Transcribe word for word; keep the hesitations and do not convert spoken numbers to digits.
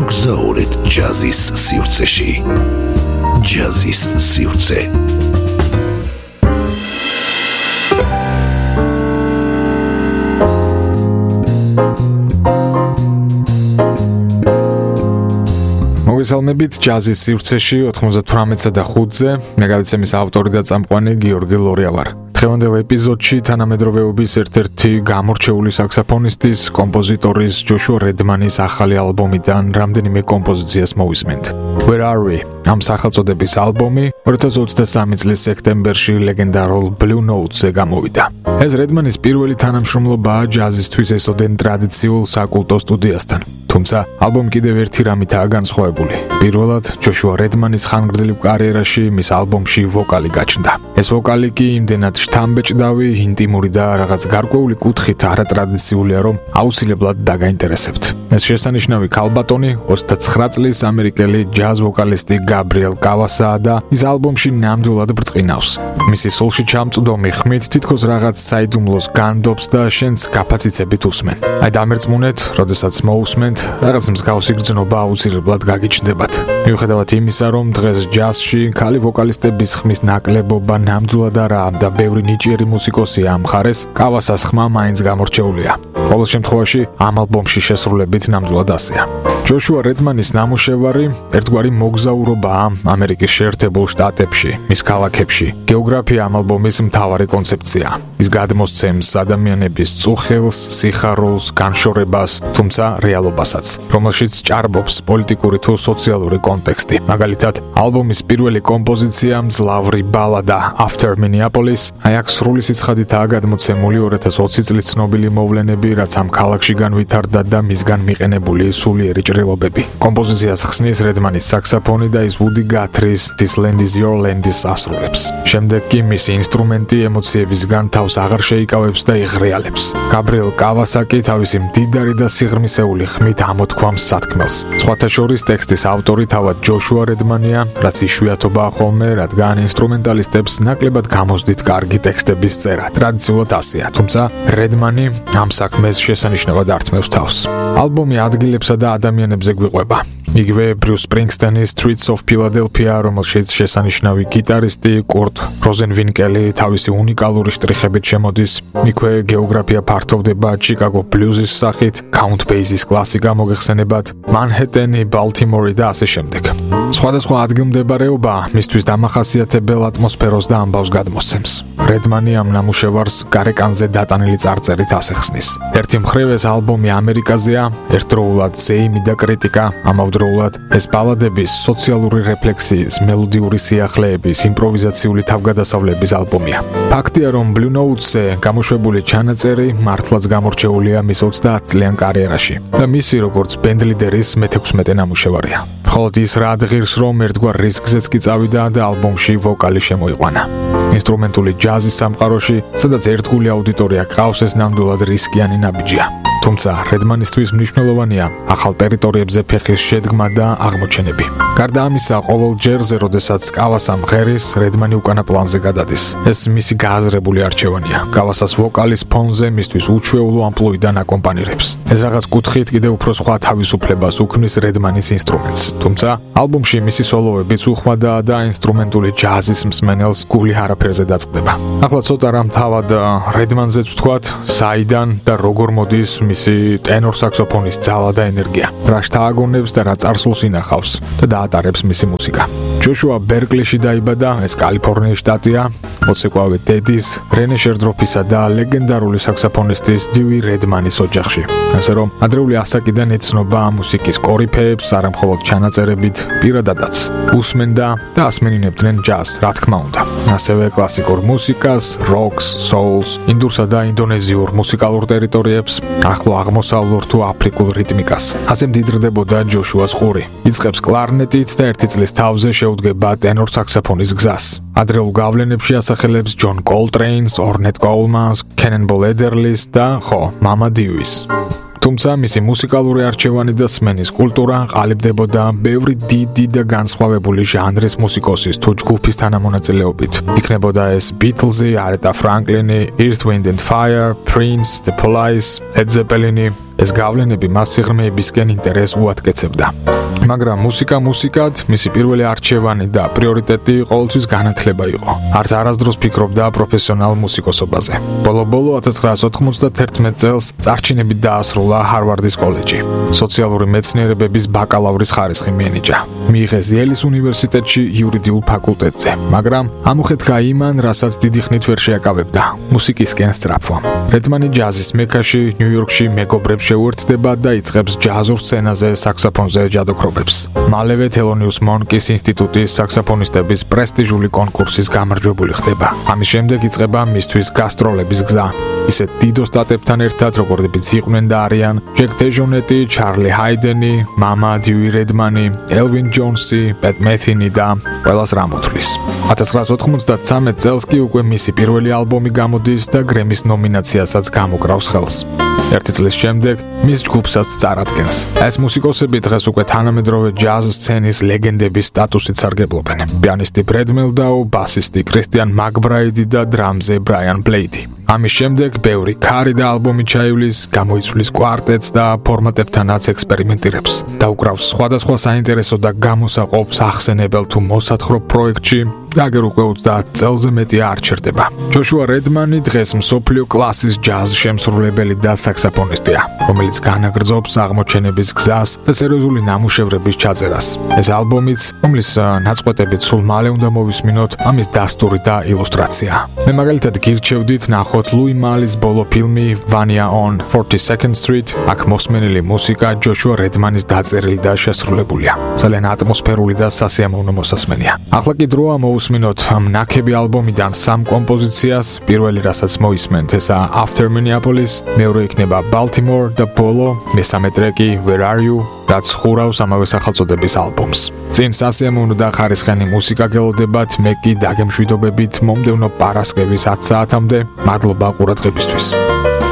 მოგზაურეთ ჯაზის სივრცეში. ჯაზის სივრცე. მოგესალმებით ჯაზის სივრცეში ოთხმოცდათვრამეტსა და ხუთზე. მე გადაცემის ავტორი და წამყვანი გიორგი ლორია ვარ. დღევანდელ ეპიზოდში თანამედროვეობის ერთ-ერთი გამორჩეული საქსაფონისტის, კომპოზიტორის ჯოშუა რედმანის ახალი ალბომიდან რამდენიმე კომპოზიციას მოვისმენთ. Where Are We? ამ სახელწოდების ალბომი ორი ათას ოცდასამი წლის სექტემბერში ლეგენდარულ Blue Notes-ზე გამოვიდა. ეს რედმანის პირველი თანამშრომლობაა ჯაზისთვის ესოდენ ტრადიციულ საკულტო სტუდიასთან. თუმცა ალბომი კიდევ ერთი რამითაა განსხვავებული. პირველად, ჯოშუა რედმანის ხანგრძლივ კარიერაში მის ალბომში ვოკალი გაჩნდა. ეს ვოკალი კი იმდენად შთამბეჭდავი, ინტიმური და რაღაც გარკვეული კუთხით არატრადიციულია, რომ აუცილებლად დაგაინტერესებთ. ეს შესანიშნავი ქალბატონი ოცდაცხრა წლის ამერიკელი ჯაზ ვოკალისტი გაბრიელ კავასაა და ის ალბომში ნამდვილად ბრწყინავს. მისი სულში ჩამწვდომი ხმით თითქოს რაღაც საიდუმლოს განდობს და შენს გაფაციცებით უსმენ. აი დამერწმუნეთ, როდესაც მოусმენთ, რაღაც მსგავსი გრძნობა აუცილებლად გაგიჩნდებათ. მიუხედავად იმისა, რომ დღეს ჯაზში ქალი ვოკალისტების ხმის ნაკლებობა ნამდვილად არაა და ბევრი ნიჭიერი მუსიკოსია ამ მხარეს, კავასას ხმა მაინც გამორჩეულია. ყოველ შემთხვევაში ამ ალბომში შესრულებით ნამდვილად ასეა. ჯოშუა რედმანის ნამუშევარი ერთგვარი მოგზაურობაა ამერიკის შეერთებულ შტატებში, მის ქალაქებში. გეოგრაფია ამ ალბომის მთავარი კონცეფცია. ის გადმოსცემს ადამიანების წუხილს, სიხარულს, განშორებას, თუმცა რეალობასაც, რომელშიც ჭარბობს პოლიტიკური თუ სოციალური კონტექსტი. მაგალითად, ალბომის პირველი კომპოზიცია მძლავრი ბალადა After Minneapolis, აი აქ სრული სიცხადითაა გადმოცემული ორი ათას ოცი წლის ცნობილი მოვლენები, რაც ამ ქალაქში განვითარდა და მისგან მიყენებული სულიერი ჭრილობები. კომპოზიციას ხსნის რედმანის საქსაფონი და ის ვუდი გათრის This Land Is Your Land-ის ასრულებს. შემდეგ კი მისი ინსტრუმენტი ემოციებისგან თავს აღარ შეიკავებს და იღრიალებს. გაბრიელ კავასაკი თავისი მდიდარი და სიღრმისეული ხმით ამოთქვამს სათქმელს. სხვათა შორის ტექსტის ავტორი თავად ჯოშუა რედმანია, რაც იშვიათობაა ხოლმე, რადგან ინსტრუმენტალისტებს ნაკლებად გამოსდით კარგი ტექსტების წერა. ტრადიციულად ასეა, თუმცა რედმანი ამ საქმეს შესანიშნავად ართმევს თავს. ალბომი ადგილებსა და ადამიანებზე გვიყვება. იგივე ბრიუს სპრინგსტენის Streets of Philadelphia, რომელშიც შესანიშნავი გიტარისტი კურტ როზენვინკელი თავისი უნიკალური შტრიხებით შემოდის. იქვე გეოგრაფია ფართოვდება ჩიკაგო ბლუზის სახით, Count Basie's კლასიკა მოგეხსენებათ, მანჰეტენი, ბალტიმორი და ასე შემდეგ. სხვადასხვა ადგილმდებარეობა მისთვის დამახასიათებელ ატმოსფეროს და ამბავს გადმოსცემს. რედმანი ამ ნამუშევარს გარეკანზე დატანილი წარწერით ასახსნის. ერთი მხრივ ეს ალბომი ამერიკაზეა, ერთდროულად ზეიმი და კრიტიკა, ამავდროულად ეს ბალადების, სოციალური რეფლექსიის, მელოდიური სიახლეების, იმპროვიზაციული თავგადასავლების ალბომია. ფაქტია, რომ Blue Notes-ზე გამოშვებული ჩანაწერი მართლაც გამორჩეულია მის ოცდაათწლიან კარიერაში და მისი როგორც ბენდლიდერის მეთექვსმეტე ნამუშევარია. ხოლო ის რა ღირს, რომ ერთგვარ რისკზეც კი წავიდა და ალბომში ვოკალი შემოიყვანა. ინსტრუმენტული ჯაზის სამყაროში, სადაც ერთგული აუდიტორია გყავს, ეს ნამდვილად რისკიანი ნაბიჯია. თუმცა რედმანისთვის მნიშვნელოვანია ახალ ტერიტორიებზე ფეხის შედგმა და აღმოჩენები. გარდა ამისა, ყოველ ჯერზე, როდესაც კავასა მღერის, რედმანი უკანა პლანზე გადადის. ეს მისი გააზრებული არჩევანია. კავასას ვოკალის ფონზე მისთვის უჩვეულო ამპლუიდან აკომპანირებს. ეს რაღაც კუთხით კიდევ უფრო სხვა თავისუფლებას უქმნის რედმანის ინსტრუმენტს. თუმცა ალბომში მისი სოლოებიც უხვადაა და ინსტრუმენტული ჯაზის მსმენელს გული არაფერზე დაწყდება. ახლა ცოტა რამ თავად რედმანზეც ვთქვათ, საიდან და როგორ მოდის მისი ტენორ საქსოფონის ძალა და ენერგია, რა შთააგონებს და რა წარსულს ინახავს და დაატარებს მისი მუსიკა. ჯოშუა ბერკლიში დაიბადა, ეს კალიფორნიის შტატია, მოცეკვავე დედის, რენე შერდროფისა და ლეგენდარული საქსოფონისტის დიუი რედმანის ოჯახში. ასე რომ, ადრეული ასაკიდან ეცნობა მუსიკის კორიფეებს, არა მხოლოდ ჩანაწერებით, პირადადაც უსმენდა და ასმენინებდნენ ჯაზს, რა თქმა უნდა. ასევე კლასიკურ მუსიკას, როკს, soul-ს, ინდურსა და ინდონეზიურ მუსიკალურ ტერიტორიებს, ახლო აღმოსავლურ თუ აფრიკულ რიტმიკას. ასე მდიდრდებოდა ჯოშუას ყური. იწყებს კლარნეტით და ერთი წლის თავზე შეუდგება ტენორ საქსოფონის გზას. ადრეულ გავლენებში ასახელებს ჯონ კოლტრეინს, ორნეტ კოულმანს, კენონბოლ ედერლის და ხო, მამა დიუის. თუმცა მისი მუსიკალური არჩევანი და სმენის კულტურა ყალიბდებოდა ბევრი დიდი და განსხვავებული ჟანრის მუსიკოსის თუ ჯგუფის თანამონაწილეობით. იქნებოდა ეს Beatlesი, Aretha Franklini, Earth, Wind and Fire, Prince, The Police, Led Zeppelin, ეს გავლენები მას სიღრმეებისკენ ინტერესს უატკეცებდა. მაგრამ მუსიკა მუსიკად, მისი პირველი არჩევანი და პრიორიტეტი ყოველთვის განათლება იყო. არც არასდროს ფიქრობდა პროფესიონალ მუსიკოსობაზე. ბოლო-ბოლო ათას ცხრაასი ოთხმოცდათერთმეტ წელს წარჩინებით დაასრულა ჰარვარდის კოლეჯი. სოციალური მეცნიერებების ბაკალავრის ხარისხი მიენიჭა. მიიღეს იელის უნივერსიტეტში იურიდიულ ფაკულტეტზე, მაგრამ ამუხეთქა იმან, რასაც დიდი ხნით ვერ შეაკავებდა, მუსიკისკენ სწრაფვა. რედმანი ჯაზის მექაში, ნიუ-იორკში მეგობრებს შეუერთდება და იწყებს ჯაზურ სცენაზე საქსოფონზე ჯადოქრობებს. მალევე თელონიუს მონკის ინსტიტუტის საქსოფონისტების პრესტიჟული კონკურსის გამარჯვებული ხდება. ამის შემდეგ იწყება მისთვის გასტროლების გზა. ისეთ დიდ ოსტატებთან ერთად, როგორებიც იყვნენ და არიან ჯეკ დეჟონეტი, ჩარლი ჰაიდენი, მამა დიუი რედმანი, ელვინ ჯონსი, პეტ მეთინი და ყველას რა მოთვლის. ათას ცხრაასი ოთხმოცდათრამეტ წელს კი უკვე მისი პირველი ალბომი გამოდის და გრემის ნომინაციასაც გამოკრავს ხელს. ერთი წლის შემდეგ მის ჯგუფსაც წარადგენს. ეს მუსიკოსები დღეს უკვე თანამედროვე ჯაზ სცენის ლეგენდების სტატუსით სარგებლობენ. პიანისტი ბრედ მელდაუ, ბასისტი კრისტიან მაკბრაიდი და დრამზე ბრაიან ბლეიდი. ამის შემდეგ ბევრი ქარი და ალბომი ჩაივლის, გამოიცვლის კვარტეტს და ფორმატებთანაც ექსპერიმენტირებს. დაუკრავს სხვადასხვა საინტერესო და გამოსაყოფს ახსენებელ თუ მოსათხრობ პროექტში. აგერ უკვე ოცდაათ წელზე მეტი არ ჩერდება. ჯოშუა რედმანი დღეს მსოფლიო კლასის ჯაზ შემსრულებელი და საქსოფონისტია, რომელიც განაგრძობს აღმოჩენების გზას და სერიოზული ნამუშევრების ჩაწერას. ეს ალბომიც, რომლის ნაწყვეტებით სულ მალე უნდა მოვისმინოთ, ამის დასტური და ილუსტრაცია. მე მაგალითად გირჩევდით ნახოთ ლუი მალის ბოლო ფილმი Vania on forty-second Street. აქ მოსმენილი მუსიკა ჯოშუა რედმანის დაწერილი და შესრულებულია. ძალიან ატმოსფერული და სასიამოვნო მოსასმენია. ახლა კი დროა მოვუსმინოთ ამ ნაკები ალბომიდან სამ კომპოზიციას. პირველი რასაც მოისმენთ, ესაა After Minneapolis, მეორე იქნება Baltimore და ბოლო მესამე ტრეკი Where Are You, რაც ხურავს ამავე სახელწოდების ალბომს. წინ სასიამოვნო და ხარისხიანი მუსიკა გელოდებათ, მე კი დაგემშვიდობებით მომდევნო პარასკევის ათ საათამდე. მადლობა ყურადღებისთვის.